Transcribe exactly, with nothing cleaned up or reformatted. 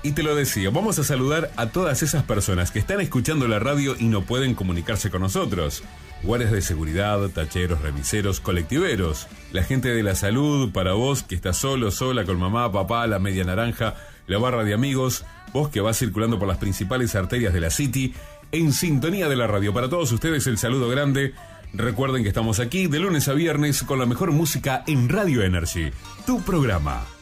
Y te lo decía, vamos a saludar a todas esas personas que están escuchando la radio y no pueden comunicarse con nosotros. Guardias de seguridad, tacheros, remiseros, colectiveros, la gente de la salud, para vos que estás solo, sola, con mamá, papá, la media naranja, la barra de amigos, vos que vas circulando por las principales arterias de la City, en sintonía de la radio. Para todos ustedes el saludo grande. Recuerden que estamos aquí de lunes a viernes con la mejor música en Radio Energy, tu programa.